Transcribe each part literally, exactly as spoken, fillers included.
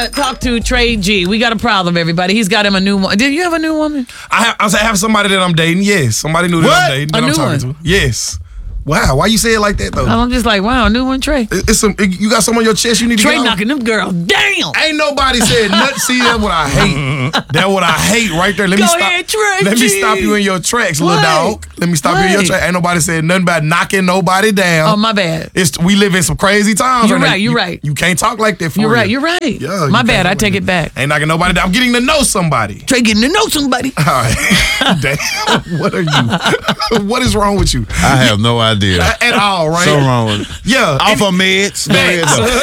talk to Trey G. We got a problem, everybody. He's got him a new one. Did you have a new woman? I have, I have somebody that I'm dating. Yes, somebody new that What? I'm dating. That A I'm new talking one? to. Yes. Wow, why you say it like that though? I'm just like, wow, new one, Trey. It- It's some. You got some on your chest. You need to Trey get off? knocking them girls down. Ain't nobody said nothing. See, that's what I hate. That's what I hate right there. Let Go me stop. ahead, Trey Let me G. stop you in your tracks, little What? dog. Let me stop you in your What? tracks. Ain't nobody said nothing about knocking nobody down. Oh, my bad. It's we live in some crazy times. You're now. right, you're You- right. You can't talk like that for You're real. right, you're right. Yeah, you my can't bad, I talk take like it that. back. Ain't knocking nobody down. I'm getting to know somebody. Trey getting to know somebody. All right. Damn. What are you? What is wrong with you? I have no idea. At all, right? So wrong with it. Yeah. Off of meds. Go ahead,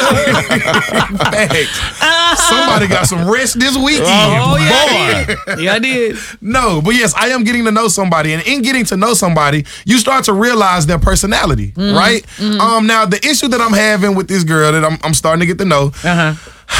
though. Facts. Somebody got some rest this weekend. Oh, yeah, I Boy. did. Yeah, I did. No, but yes, I am getting to know somebody, and in getting to know somebody, you start to realize their personality, Mm-hmm. right? Um, now the issue that I'm having with this girl that I'm, I'm starting to get to know, Uh-huh.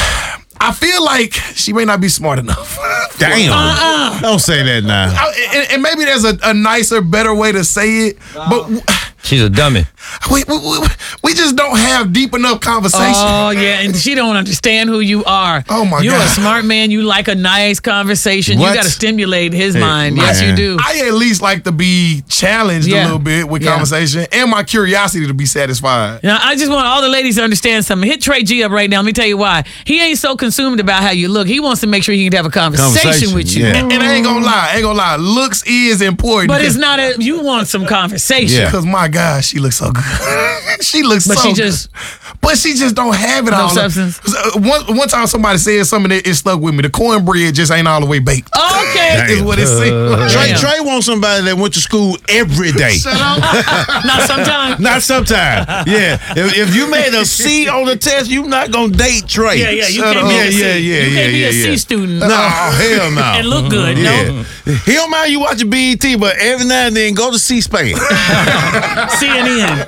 I feel like she may not be smart enough. Damn. Uh-uh. Don't say that now. I- and, and maybe there's a, a nicer, better way to say it, but She's a dummy. we, we, we, we just don't have deep enough conversation. Oh, yeah, and she don't understand who you are. Oh, my You're God. a smart man. You like a nice conversation. What? You got to stimulate his Hey, mind. Yes, man. you do. I at least like to be challenged Yeah. a little bit with Yeah. conversation and my curiosity to be satisfied. Now, I just want all the ladies to understand something. Hit Trey G up right now. Let me tell you why. He ain't so consumed about how you look. He wants to make sure he can have a conversation, Conversation, with you. yeah. And, and I ain't gonna lie, I ain't gonna lie. Looks is important. But it's not a, you want some conversation. Yeah. Because my God, she looks so good. she looks But so she good. just- But she just don't have it No all. substance? Uh, One, one time somebody said something that it stuck with me. The cornbread just ain't all the way baked. Okay. Is what it seems like. Trey, Damn. Trey wants somebody that went to school every day. Shut up. Not sometimes. Not sometime. Yeah. If, if you made a C on the test, you're not going to date Trey. Yeah, yeah. You Shut can't up. be Yeah, a C. yeah, yeah, You yeah, can't be yeah, a C yeah. student. No, hell no. And look good. Yeah. No. He don't mind you watching B E T, but every now and then go to C-SPAN. C N N.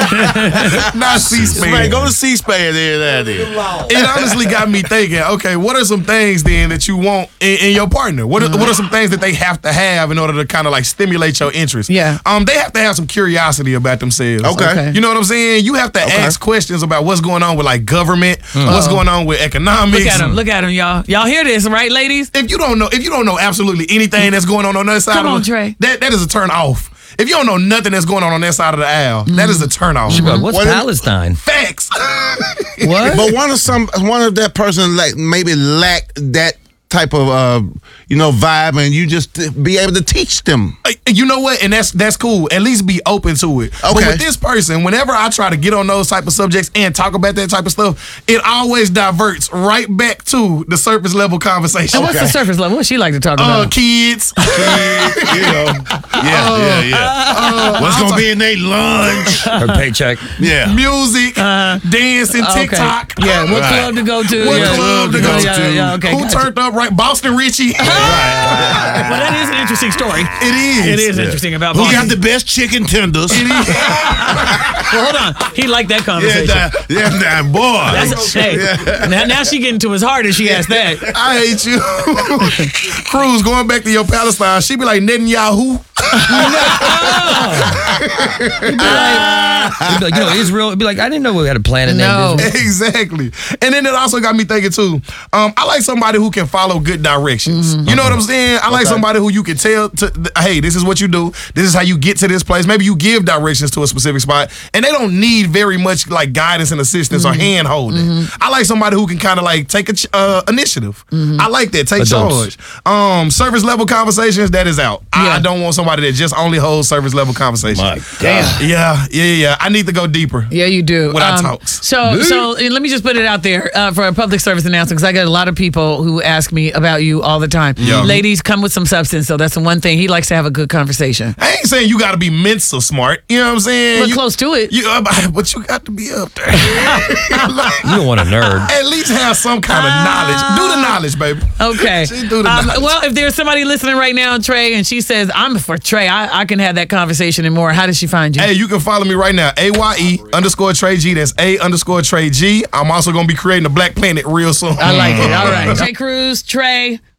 Not C-SPAN. Man, go to C-SPAN every now and then. It honestly got me thinking, okay, what are some things then that you want in, in your partner? What are, what are some things that they have to have in order to kind of like stimulate your interest? Yeah. Um, they have to have some curiosity about themselves. Okay. Okay. You know what I'm saying? You have to ask questions about what's going on with like government, what's going on with economics. Look at him. Look at him, y'all. Y'all hear this, right, ladies? If you don't know, if you don't know absolutely anything that's going on on that side Come of on, the, Trey. that that is a turn off. If you don't know nothing that's going on on that side of the aisle, that is a turn off. But what's What is- Palestine? Facts. What? But one of some one of that person like maybe lack that type of uh you know vibe, and you just be able to teach them. You know what? And that's that's cool. At least be open to it. But Okay. with this person, whenever I try to get on those type of subjects and talk about that type of stuff, it always diverts right back to the surface level conversation. And what's the surface level? What she like to talk Uh, about? kids. you know. Yeah, yeah, yeah. What's gonna be in their lunch? Her paycheck. Yeah. Music, dancing, Okay. TikTok. Yeah, what Right. club to go to? What yeah. club to go yeah, to? Yeah, okay. Who gotcha. turned up right? Boston Richie. Well, that is an interesting story. It is. It is interesting about Who Boston. got the best chicken tenders? It is. Well, hold on. He liked that Yeah, conversation. that, yeah, that boy. That's, hey, now, now she getting to his heart as she asked that. I hate you. Cruz, going back to your Palestine, she be like Netanyahu. He'd be like, you know, Israel. It'd be like, I didn't know we had a planet No. named Israel. Exactly. And then it also got me thinking too. Um, I like somebody who can follow good directions. You know what I'm saying? I like somebody who you can tell to, th- hey, this is what you do. This is how you get to this place. Maybe you give directions to a specific spot, and they don't need very much like guidance and assistance or hand holding. I like somebody who can kind of like take a ch- uh, initiative. I like that. Take Adults. charge. Um, service level conversations, that is out. I, Yeah. I don't want somebody that just only holds service level conversations. My Damn. God. Yeah, yeah, yeah. I need to go deeper. Yeah, you do. What I talks. So, so and let me just put it out there uh, for a public service announcement because I get a lot of people who ask me about you all the time. Yeah. Ladies, come with some substance. So that's the one thing he likes to have a good conversation. I ain't saying you got to be mental smart. You know what I'm saying? But You- close to it. You, uh, but you got to be up there. You don't want a nerd. At least have some kind of knowledge. Do the knowledge, baby. Okay. She do the Um, knowledge. well, if there's somebody listening right now, Trey, and she says, I'm for Trey, I, I can have that conversation and more. How does she find you? Hey, you can follow me right now. A Y E underscore Trey G. That's A underscore Trey G. I'm also going to be creating a Black Planet real soon. I like it. All right. Trey Cruz, Trey,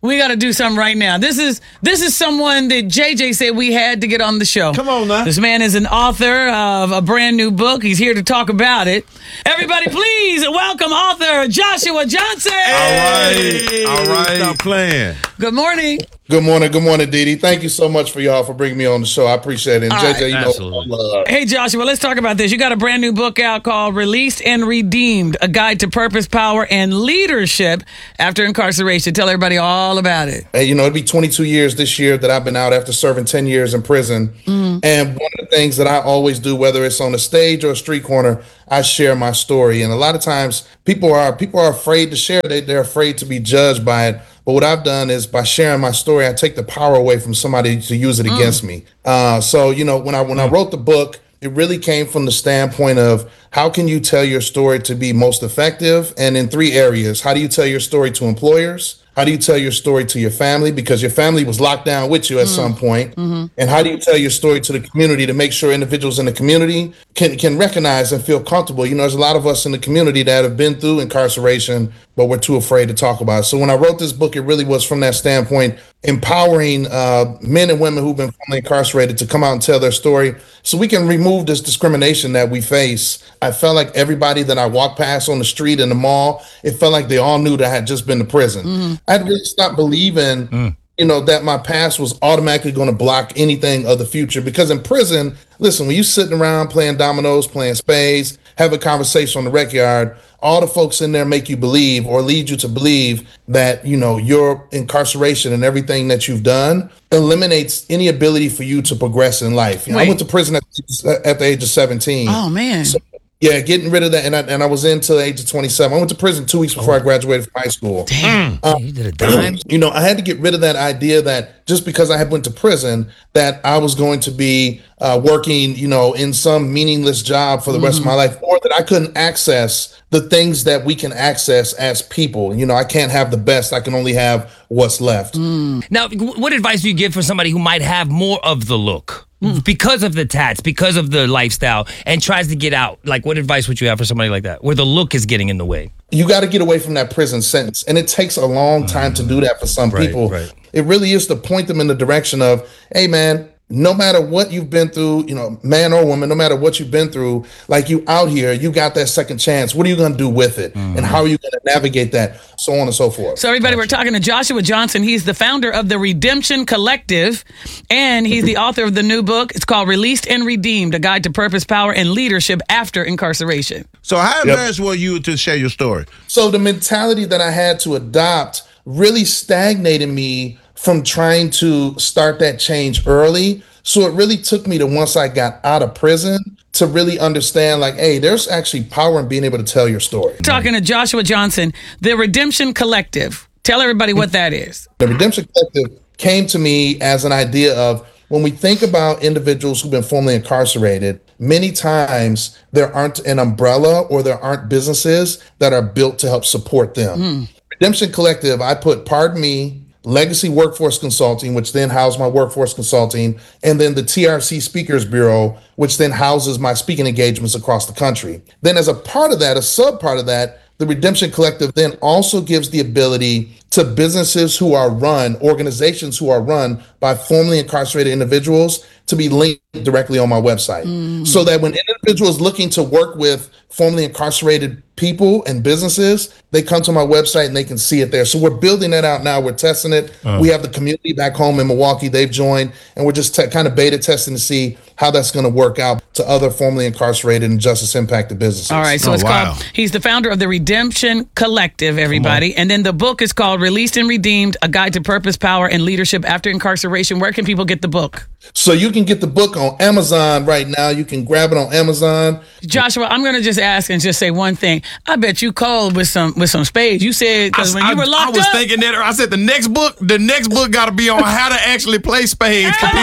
We got to do something right now. This is this is someone that J J said we had to get on the show. Come on now. This man is an author of a brand new book. He's here to talk about it. Everybody, please welcome author Joshua Johnson. All right. All right. Stop playing. Good morning. Good morning, good morning, Dee Dee. Thank you so much for y'all for bringing me on the show. I appreciate it. And All J J, right. you Absolutely. know, uh, Hey, Joshua, let's talk about this. You got a brand new book out called Released and Redeemed, A Guide to Purpose, Power, and Leadership After Incarceration. Tell everybody all about it. hey, you know, it'd be twenty-two years this year that I've been out after serving ten years in prison. Mm-hmm. And one of the things that I always do, whether it's on a stage or a street corner, I share my story. And a lot of times people are people are afraid to share. They, they're afraid to be judged by it. But what I've done is by sharing my story, I take the power away from somebody to use it against me. Uh, so, you know, when I when I wrote the book, it really came from the standpoint of how can you tell your story to be most effective? And in three areas. How do you tell your story to employers? How do you tell your story to your family? Because your family was locked down with you at some point. And how do you tell your story to the community to make sure individuals in the community can, can recognize and feel comfortable? You know, there's a lot of us in the community that have been through incarceration, but we're too afraid to talk about it. So when I wrote this book, it really was from that standpoint, empowering uh, men and women who've been formerly incarcerated to come out and tell their story so we can remove this discrimination that we face. I felt like everybody that I walked past on the street in the mall, it felt like they all knew that I had just been to prison. I had really stopped believing, mm. you know, that my past was automatically going to block anything of the future. Because in prison, listen, when you sitting around playing dominoes, playing spades, have a conversation on the rec yard, all the folks in there make you believe or lead you to believe that, you know, your incarceration and everything that you've done eliminates any ability for you to progress in life. You know, I went to prison at, at the age of seventeen. Oh, man. So, yeah, getting rid of that. And I, and I was in till the age of twenty-seven. I went to prison two weeks before I graduated from high school. Damn. Uh, You did a dime. you know, I had to get rid of that idea that just because I had went to prison, that I was going to be uh, working, you know, in some meaningless job for the rest of my life, or that I couldn't access the things that we can access as people. You know, I can't have the best. I can only have what's left. Now, what advice do you give for somebody who might have more of the look because of the tats, because of the lifestyle, and tries to get out? Like, what advice would you have for somebody like that, where the look is getting in the way? You got to get away from that prison sentence. And it takes a long time to do that for some Right, people. right. It really is to point them in the direction of, hey, man, no matter what you've been through, you know, man or woman, no matter what you've been through, like you out here, you got that second chance. What are you going to do with it? And how are you going to navigate that? So on and so forth. So, everybody, we're talking to Joshua Johnson. He's the founder of the Redemption Collective, and he's the author of the new book. It's called Released and Redeemed, A Guide to Purpose, Power, and Leadership After Incarceration. So how Yep. embarrassed were you to share your story? So the mentality that I had to adopt really stagnated me from trying to start that change early. So it really took me to, once I got out of prison, to really understand, like, hey, there's actually power in being able to tell your story. Talking to Joshua Johnson, the Redemption Collective. Tell everybody what that is. The Redemption Collective came to me as an idea of, when we think about individuals who've been formerly incarcerated, many times there aren't an umbrella or there aren't businesses that are built to help support them. Mm. Redemption Collective, I put, pardon me, Legacy Workforce Consulting, which then housed my workforce consulting, and then the T R C Speakers Bureau, which then houses my speaking engagements across the country. Then as a part of that, a sub part of that, the Redemption Collective then also gives the ability to businesses who are run, organizations who are run by formerly incarcerated individuals, to be linked directly on my website. Mm. So that when individuals looking to work with formerly incarcerated people and businesses, they come to my website and they can see it there. So we're building that out now. We're testing it. Uh. We have the community back home in Milwaukee. They've joined, and we're just te- kind of beta testing to see how that's going to work out to other formerly incarcerated and justice impacted businesses. All right. So Oh, it's wow. called, he's the founder of the Redemption Collective, everybody. And then the book is called Released and Redeemed, A Guide to Purpose, Power, and Leadership After Incarceration. Where can people get the book? So you can get the book on Amazon right now. You can grab it on Amazon. Joshua, I'm going to just ask and just say one thing. I bet you cold with some with some spades. You said, because when I, you were I locked was up. thinking that. I said the next book, the next book got to be on how to actually play spades. for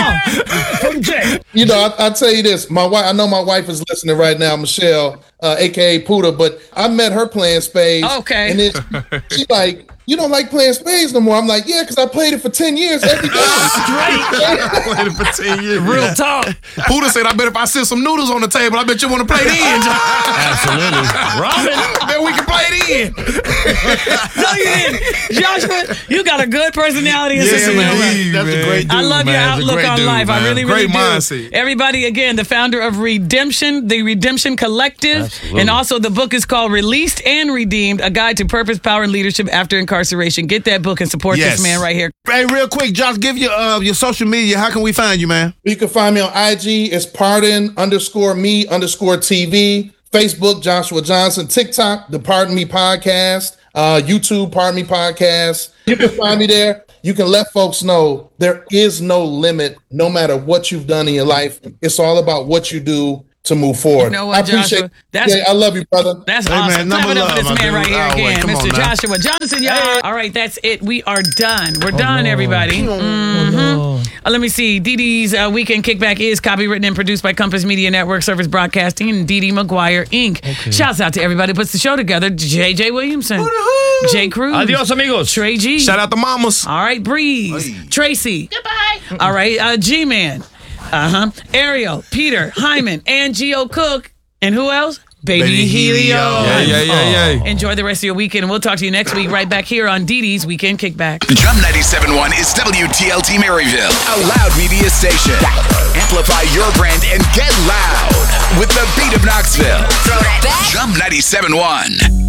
people. You know, I, I'll tell you this. My wife, I know my wife is listening right now, Michelle, uh, A K A Puda, but I met her playing spades. Okay. And then she like, you don't like playing spades no more. I'm like, yeah, because I played it for ten years every day. I played it for ten years. Real talk. Puda said, I bet if I sit some noodles on the table, I bet you want to play it in. Absolutely. Robin. Then we can play it in. No, you didn't. Joshua, you got a good personality and Yeah, sense of humor. indeed, That's a man. great dude, I love man. your That's a outlook great on dude, life. I man. really, Great really do. mindset. Everybody, again, the founder of Redemption, the Redemption Collective, Absolutely. and also the book is called Released and Redeemed, A Guide to Purpose, Power, and Leadership After Incarceration. Get that book and support Yes. this man right here. Hey, real quick, Josh, give your uh, your social media. How can we find you, man? You can find me on I G. It's pardon underscore me underscore T V. Facebook, Joshua Johnson. TikTok, the Pardon Me Podcast. Uh, YouTube, Pardon Me Podcast. You can find me there. You can let folks know there is no limit, no matter what you've done in your life. It's all about what you do to move forward. You know what, I appreciate Joshua? That's- yeah, I love you, brother. That's Hey, man, awesome. number Clap it up love, for this my man dude. right here Oh, wait, again, come on Mister now. Joshua Johnson, y'all. All right, that's it. We are done. We're done, no. everybody. Mhm. Uh, let me see. Dee Dee's uh, Weekend Kickback is copywritten and produced by Compass Media Network, Service Broadcasting, and Dee Dee McGuire, Incorporated. Shouts out to everybody who puts the show together. J J Williamson, Jay Cruz, Adios, amigos. Trey G. Shout out to mamas. All right, Breeze, Tracy. Goodbye. All right, uh, G-Man. Uh-huh. Ariel, Peter, Hyman, and Geo Cook. And who else? Baby, Baby Helio. Helio. Yeah, yeah, yeah, yeah. Enjoy the rest of your weekend, and we'll talk to you next week right back here on Dee Dee's Weekend Kickback. Jump ninety-seven point one is W T L T Maryville, a loud media station. Amplify your brand and get loud with the beat of Knoxville. Jump ninety-seven point one.